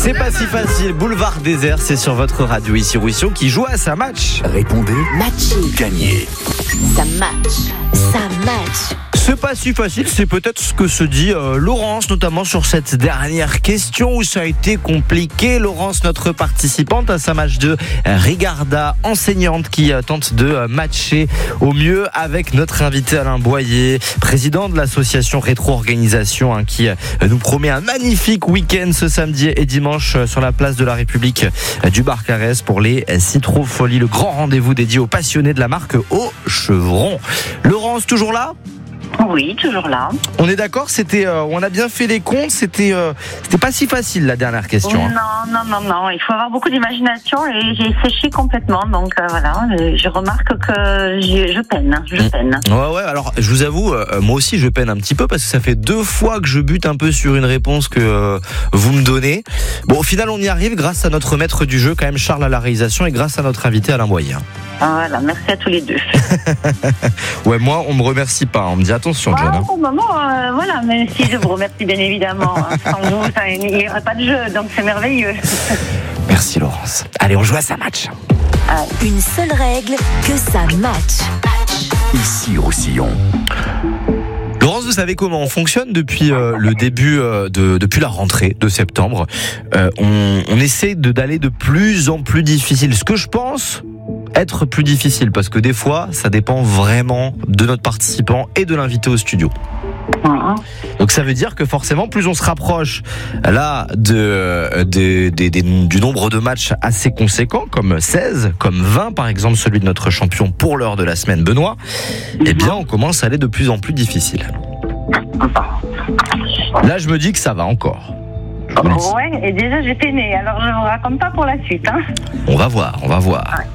C'est pas si facile. Boulevard désert, c'est sur votre radio ici Roussillon qui joue à sa match. Répondez. Matché. Gagnez. Ça match. Ça match. C'est pas si facile, c'est peut-être ce que se dit Laurence, notamment sur cette dernière question où ça a été compliqué. Laurence, notre participante à sa match de Rigarda, enseignante qui tente de matcher au mieux avec notre invité Alain Boyer, président de l'association Rétro-Organisation, qui nous promet un magnifique week-end ce samedi et dimanche sur la place de la République du Barcarès pour les Citrofolies, le grand rendez-vous dédié aux passionnés de la marque Au Chevron. Laurence, toujours là ? Oui, toujours là. On est d'accord, on a bien fait les comptes, c'était pas si facile la dernière question. Non, il faut avoir beaucoup d'imagination et j'ai séché complètement, donc voilà, je remarque que je peine. Ouais, alors je vous avoue, moi aussi je peine un petit peu parce que ça fait 2 fois que je bute un peu sur une réponse que vous me donnez. Bon, au final on y arrive grâce à notre maître du jeu quand même, Charles à la réalisation, et grâce à notre invité Alain Boyer. Voilà, merci à tous les deux. Ouais, moi on me remercie pas, on me dit attention John. Voilà, mais si je vous remercie bien évidemment. Sans vous, il n'y aurait pas de jeu, donc c'est merveilleux. Merci Laurence. Allez, on joue à sa match. Une seule règle, que ça match. Ici Roussillon. Laurence, vous savez comment on fonctionne depuis le début, depuis la rentrée de septembre. On essaie d'aller de plus en plus difficile. Ce que je pense être plus difficile, parce que des fois, ça dépend vraiment de notre participant et de l'invité au studio. Donc ça veut dire que forcément, plus on se rapproche là du nombre de matchs assez conséquents, comme 16, comme 20 par exemple, celui de notre champion pour l'heure de la semaine, Benoît, eh bien on commence à aller de plus en plus difficile. Là je me dis que ça va encore. Ouais, et déjà j'ai peiné, alors je ne vous raconte pas pour la suite. On va voir. Ouais.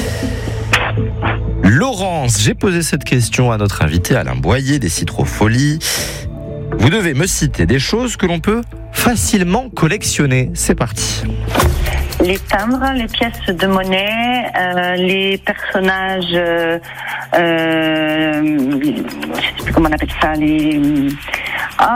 Laurence, j'ai posé cette question à notre invité Alain Boyer des Citrofolies. Vous devez me citer des choses que l'on peut facilement collectionner. C'est parti. Les timbres, les pièces de monnaie, les personnages, je sais plus comment on appelle ça,